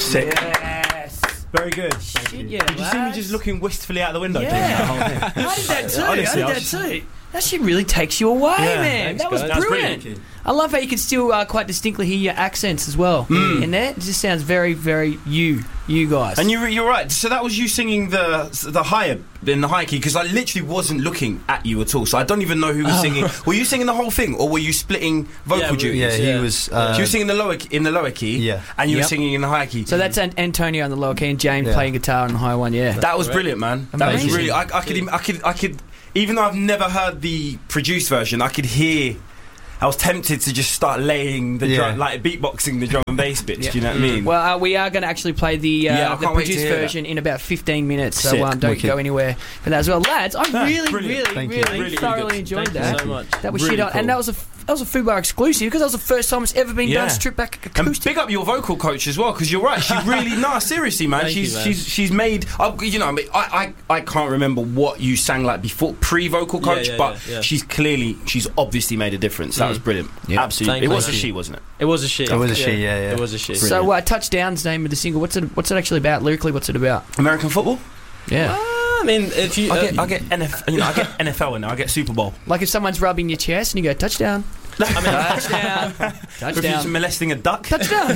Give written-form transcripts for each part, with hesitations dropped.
Sick. Yes. Very good. Shit, yeah, Did you see me just looking wistfully out the window? Yeah. Doing that whole thing? I did that too. Honestly, I did that too. That shit really takes you away, man. Thanks, That was guys. That's brilliant. brilliant. I love how you can still quite distinctly hear your accents as well in there. It just sounds very, very you guys. And you're right. So that was you singing the higher in the high key, because I literally wasn't looking at you at all. So I don't even know who was singing. Were you singing the whole thing, or were you splitting vocal duties? Yeah, he was. So you were singing in the lower key, Yeah. and you were Yep. singing in the high key. So that's Antonio on the lower key and James playing guitar on the high one. Yeah. That was brilliant, man. That was Amazing. really. I could. Even though I've never heard the produced version, I could hear. I was tempted to just start laying the drum, like beatboxing the drum and bass bits. Yeah. Do you know what I mean? Well, we are going to actually play the I can't wait to produced hear version in about 15 minutes, so Sick. don't Wicked. go anywhere for that as well. Lads, I really, brilliant. really, Thank you. really, Really thoroughly good. enjoyed Thank that. you so much. That was Really shit, cool. and that was a Food Bar exclusive because that was the first time it's ever been done stripped back And acoustic. big up your vocal coach as well, because you're right. She really, seriously, man. Thank you, man. She's made. You know, I mean, I can't remember what you sang like before pre-vocal coach, but yeah. she's obviously made a difference. That was brilliant. Yeah. Absolutely. Thank It was you. a she, wasn't it? It was a she. It was a she, yeah. It was a she. So, Touchdown's name of the single. What's it actually about lyrically? What's it about? American football. Yeah, I mean, if you, I get NFL. You know, I get NFL in there. I get Super Bowl. like if someone's rubbing your chest and you go touchdown, touchdown, Refused touchdown, molesting a duck. touchdown.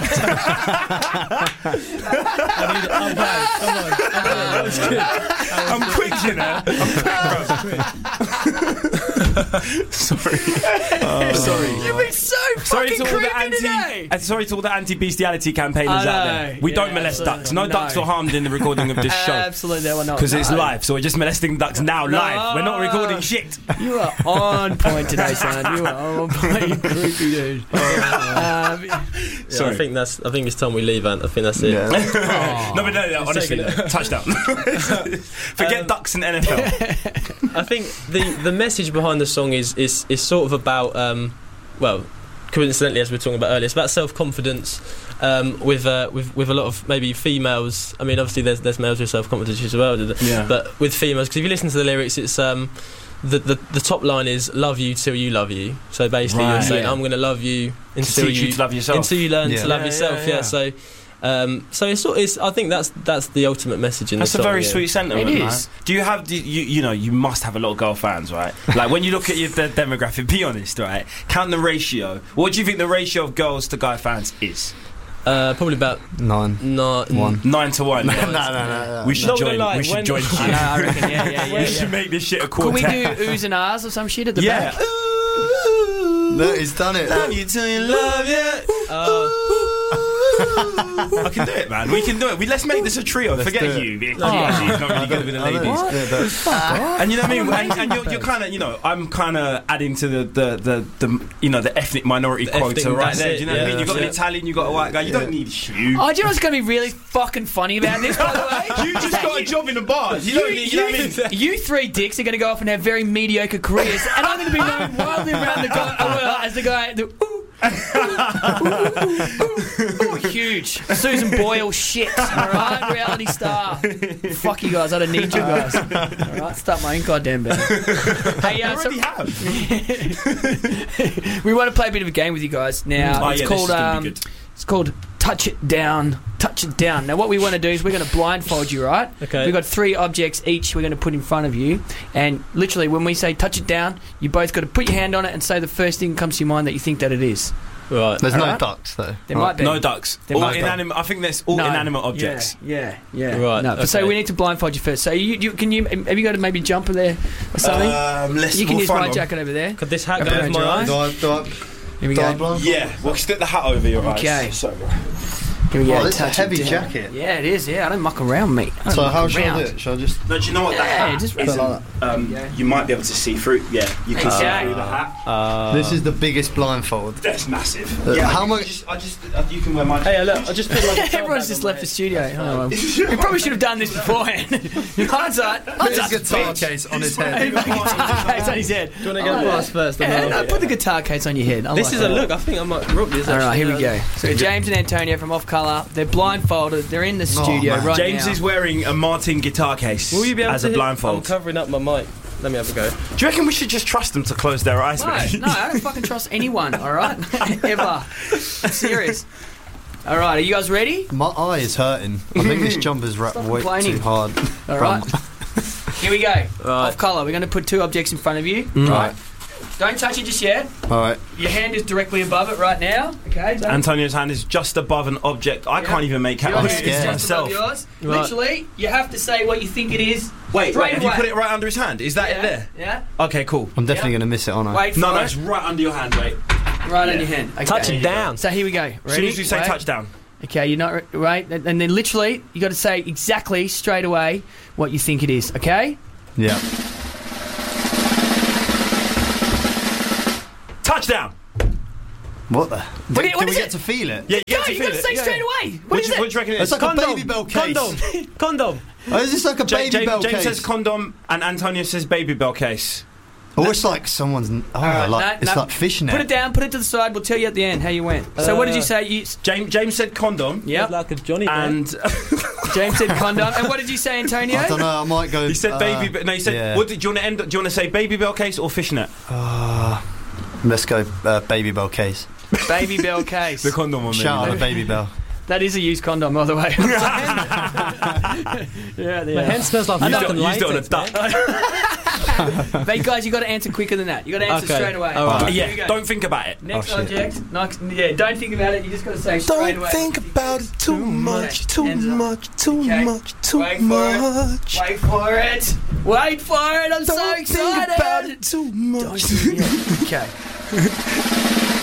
I'm quick, you know. I'm quick, bro. Sorry. Sorry. You've been so Sorry fucking to all the creepy today. sorry to all the anti-bestiality campaigners I out know. there. We don't Yeah, molest absolutely. ducks. No ducks No. were harmed in the recording of this show. Absolutely, they were not. Because it's No. live, so we're just molesting ducks now live. We're not recording shit. You are on point today, son. You are on point, you creepy dude. Sorry. I think it's time we leave, Ant. I think that's it. Yeah. No, but no, honestly, taking touchdown. Forget ducks and NFL. I think the message behind the song is sort of about well, coincidentally, as we were talking about earlier, it's about self-confidence with a lot of maybe females. I mean, obviously there's males with self-confidence as well, Yeah. but with females, because if you listen to the lyrics, it's the top line is "love you till you love you." So basically, Right. you're saying, Yeah. "I'm going to love you until teach you to love yourself." until you learn Yeah. to love Yeah, yourself." yeah, Yeah. So it's I think that's the ultimate message in That's the a song. very yeah. sweet sentiment, It man. is. Do you have you must have a lot of girl fans, right? Like when you look at the demographic, be honest, right? Count the ratio. What do you think the ratio of girls to guy fans is? Probably about 9. 1. 9 to 1. No. We should Not join. gonna lie, We should when- join. I know, I reckon, yeah. We should make this shit a Could we quartet. do oohs and ahs or some shit at the Yeah. back? No, he's done it. Love you till you love you. I can do it, man. We can do it. Let's make this a trio. Forget do it. you. He's not really good with the ladies. And you know what I mean? And you're kind of, I'm kind of adding to the ethnic minority The quota ethnic, right that's there. it, Do you know what I mean? yeah, You've got an that's it. Italian, you've got a white guy. You don't need you. Oh, do you know what's going to be really fucking funny about this, by the way? You just got a job in the bar. You don't need. You know what I mean? You three dicks are going to go off and have very mediocre careers, and I'm going to be known wildly around the guy as the guy. Huge Susan Boyle shit. Alright, reality star. Fuck you guys, I don't need you guys. Alright, start my own goddamn band. Hey, I already have. we want to play a bit of a game with you guys now. Oh, It's yeah, called this is gonna be good. it's called Touch It Down. Touch it down. Now, what we want to do is we're going to blindfold you, right? Okay. We've got 3 objects each we're going to put in front of you. And literally, when we say touch it down, you both got to put your hand on it and say the first thing that comes to your mind that you think that it is. Right. There's no Alright. ducks, though. There might be. No ducks. There All might be. inanimate. I think that's all No. inanimate objects. Yeah. Right, No, but so okay. we need to blindfold you first. So have you got to maybe jump there or something? You can use my jacket over there. Could this hat Wrap go around over my your eyes? Here we go. Yeah, we'll stick the hat over your Okay. eyes. Sorry. Here we go. Oh, this is a Touch it heavy down. jacket. Yeah, it is. Yeah, I don't muck around, mate. I don't So muck how should I around. do it? Should I just... No, do you know what that Yeah, hat just is? like You might be able to see through. Yeah, you can see Okay. through the hat. This is the biggest blindfold. That's massive. how you much- you can wear my. Hey, look, I just put like a Everyone's just left the studio. Oh, well. We probably should have done this beforehand. Hindsight. His Hindsight's a guitar bitch. case on his Put the head. guitar case on his head. Do you want to go past first? Yeah, no, put the guitar case on your head. I This like is that. a look. I think I might rock this. All right, actually. here we go. So James and Antonio from Off Colour, they're blindfolded. They're in the studio man. right James now. is wearing a Martin guitar case Will you be able as to a I'm blindfold. covering up my mic. Let me have a go. Do you reckon we should just trust them to close their eyes? No, mate? I don't fucking trust anyone, all right? Ever. I'm serious. All right, are you guys ready? My eye is hurting. I think this jumper's wrapped Stop way complaining. too hard. All right. Here we go. Off colour. We're going to put two objects in front of you. Right. Don't touch it just yet. Alright. Your hand is directly above it right now. Okay. Don't. Antonio's hand is just above an object. I can't even make out Your what hand it is is just above myself. yours. Literally, you have to say what you think it is. Wait, straight have you away. put it right under his hand? Is that it there? Yeah. Okay, cool. I'm definitely going to miss it, aren't I? Wait for No, it. it's right under your hand, wait. Right on your hand. Okay. Touch it down. So here we go. As soon Ready? as you say Wait. touchdown. Okay, you're not right, and then literally you got to say exactly straight away what you think it is. Okay. Yeah. Touchdown! What the? What Do is we it? get to feel it? Yeah, you No, get to you feel got to it. say Yeah, straight yeah. away. What is What it? do you reckon it It's is? like a baby bell case. Condom. Oh, is this like a baby bell James case? says condom and Antonio says baby bell case. Or it's like someone's. It's like fishnet. Put it down. Put it to the side. We'll tell you at the end how you went. So what did you say? James said condom. Yep. Like a Johnny. And James said condom. And what did you say, Antonio? I don't know. I might go. he said baby. No, he said. yeah. What did you want to end? Do you want to say baby bell case or fishnet? Let's go baby bell case. Baby bell case. The condom one. Shout out maybe. to baby bell. That is a used condom, by the way. Yeah, My hand smells like Used fucking it on a latex, duck. man. But guys, you got to answer quicker than that. You got to answer Okay. straight away. All right. Here we Yeah, go. don't think about it. Next Oh, shit. object. Next, don't think about it. You just got to say straight away. about it too much, too much, too Okay. Wait for it. Wait for it. Wait for it. I'm so excited. too Don't do it yet. Okay.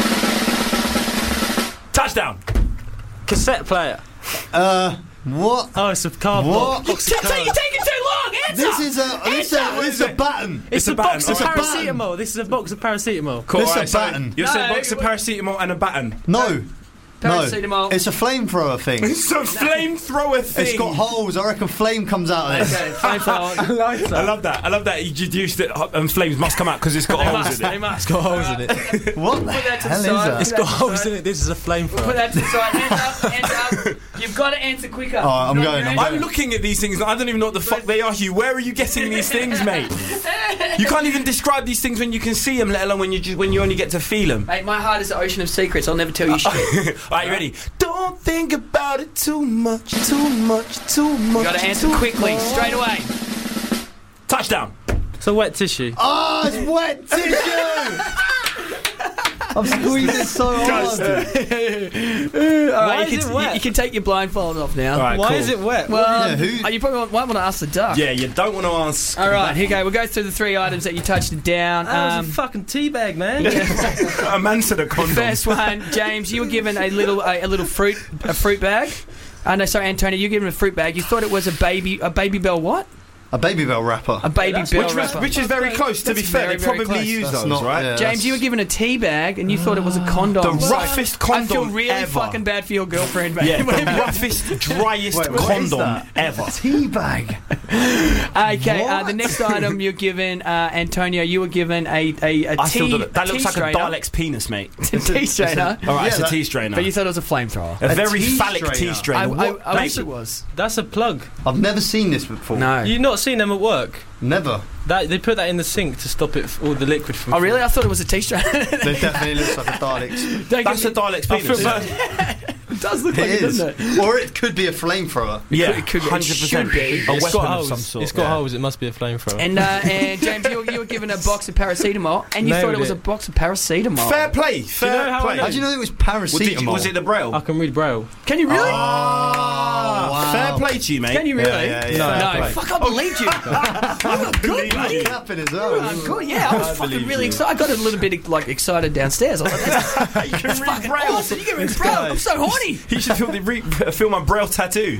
Touchdown! Cassette player. What? Oh, it's a cardboard. What? You're taking too long. Answer. This is a baton. It's a baton, box of alright. paracetamol. This is a box of paracetamol. Cool, This is a alright, so baton. You said No, box of paracetamol and a baton. No. Paracetamol. No. It's a flamethrower thing. It's a flamethrower thing. It's got holes. I reckon flame comes out of this. Okay, flamethrower. I love that. I love that. You deduced it, and flames must come out because it's got holes in They it. must. Got holes in it. What the that to the hell is side. that? It's got holes in it. This is a Put flamethrower. that to the side. Hands up. You've got to answer quicker. Alright, I'm Not going, your I'm hand. I'm looking at these things. I don't even know what the fuck they are, Hugh. Where are you getting these things, mate? You can't even describe these things when you can see them, let alone when you only get to feel them. Mate, my heart is an ocean of secrets. I'll never tell you shit. Alright, you ready? Don't think about it too much, too much, too much. You got to answer quickly, straight away. Touchdown. It's a wet tissue. Oh, it's wet tissue! I'm squeezing so hard. Why is it wet? You can take your blindfold off now. Alright, Why cool. is it wet? Well, Yeah, who- you probably might want to ask the duck. Yeah, you don't want to ask. All right, here you go. We'll go through the three items that you touched down. That was a fucking teabag, man. A man said a condom. First one, James, you were given a little fruit bag. No, sorry, Antonio, you were given a fruit bag. You thought it was a baby bell what? A baby bell wrapper. A baby bell Which wrapper. is very close, to be That's fair. very, They very probably close. use That's those, not- right? yeah. James, you were given a tea bag and you thought it was a condom. The roughest condom I feel really ever. fucking bad for your girlfriend, mate. Yeah, the roughest, driest Wait, what is condom that? ever. Tea bag. Okay, What? the next item you're given, Antonio, you were given a tea. I feel that looks tea like a strainer. Dalek's penis, mate. It's a tea strainer. All right, it's a that- tea strainer. But you thought it was a flamethrower. a very tea phallic strainer. tea strainer. I Mate, wish it was. That's a plug. I've never seen this before. No. You've not seen them at work? Never. They put that in the sink to stop all the liquid from. Oh, really? I thought it was a tea strainer. They definitely looks like a Dalek's. That's a Dalek's I feel penis. bad. It does look It like it, is. doesn't it? Or it could be a flamethrower. Yeah, It could be. It 100%. should be. A It's weapon got of holes. some sort. It's got yeah. holes. It must be a flamethrower. And James, you were given a box of paracetamol, and you Nailed thought it was it. a box of paracetamol. Fair play. Fair know how I play. know? How do you know it was Was paracetamol? it the Braille? I can read Braille. Can you really? Oh, wow. Fair play to you, mate. Can you really? Yeah, yeah, yeah. No, Fair play. fuck, I believed you. Believe buddy. you. Clapping as well. I'm good, yeah. I was fucking believe really you. excited. I got a little bit like excited downstairs. I was like, that's You can read fucking Braille. awesome. You get me proud. I'm so horny. He should feel my Braille tattoo.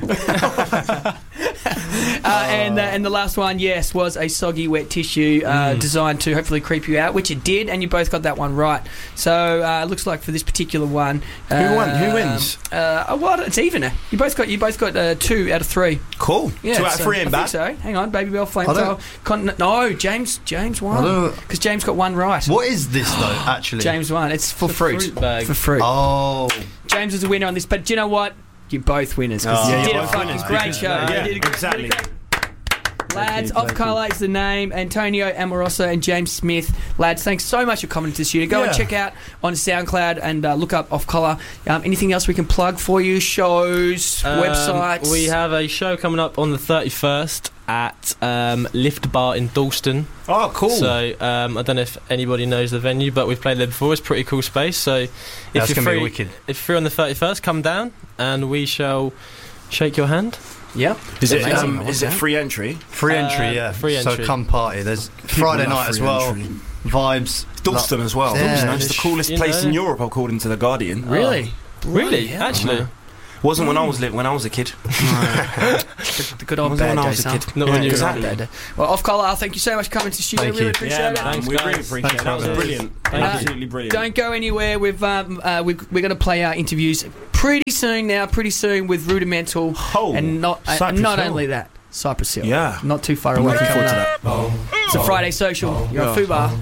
And the last one, yes, was a soggy wet tissue designed to hopefully creep you out, which it did, and you both got that one right. So it looks like for this particular one, Who won? Who wins? Well, it's even. You both got 2 out of 3. Cool. Yeah, 2 out of 3 I and think back. so. Hang on, Baby Bell I don't- Flamethrower. No, James I won don't know. because James got one right. What is this though, actually? James won. It's for fruit. fruit bag. For fruit. Oh. James was a winner on this, but do you know what? You're both winners because Oh. you Yeah, did you're a both fucking winners great because- show. yeah, You did a great- exactly. Lads, Off Colour is the name. Antonio Amoroso and James Smith. Lads, thanks so much for coming to the studio. Go and check out on SoundCloud and look up Off Colour. Anything else we can plug for you? Shows, websites? We have a show coming up on the 31st at Lift Bar in Dalston. Oh, cool. So I don't know if anybody knows the venue, but we've played there before. It's a pretty cool space. So if you're free, if you're free on the 31st, come down and we shall shake your hand. Yeah. Is it free entry? Free entry, yeah. Free entry. So come party. There's Friday night as well. Entry. Vibes. Dalston as well. Yeah. Dalston, it's the coolest place in Europe, according to The Guardian. Really? Really? Hell. Actually? Wasn't when I was a kid. The good old Wasn't bad when I days, was a huh? kid. Not when you were exactly. Bad day. Well, Off Colour, thank you so much for coming to the studio. Thank Really you. appreciate Yeah, it. man, we really appreciate it. That was brilliant. Absolutely brilliant. Don't go anywhere. We're going to play our interviews pretty soon with Rudimental. Oh, And not Cypress Hill. only that, Cypress Hill. Yeah. Not too far I'm away. looking forward to coming up. that. It's a Friday social. You're on Fubar.